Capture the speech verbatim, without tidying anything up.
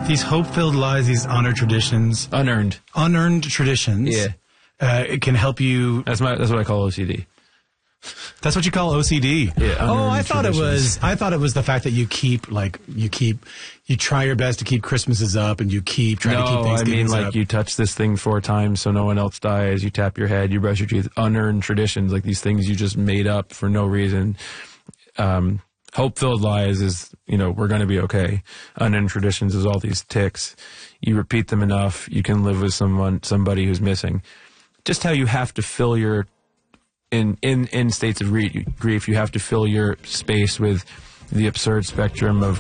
these hope-filled lies, these honor traditions, unearned, unearned traditions. Yeah, uh, it can help you. That's my. That's what I call O C D. That's what you call O C D. Yeah. Oh, I thought it was. I thought it was the fact that you keep like you keep you try your best to keep Christmases up, and you keep trying no, to keep Thanksgivings I mean like up. you touch this thing four times so no one else dies. You tap your head. You brush your teeth. Unearned traditions, like these things you just made up for no reason. Um, hope-filled lies is, you know, we're going to be okay. Unearned traditions is all these ticks. You repeat them enough, you can live with someone, somebody who's missing. Just how you have to fill your In, in, in states of re- grief, you have to fill your space with the absurd spectrum of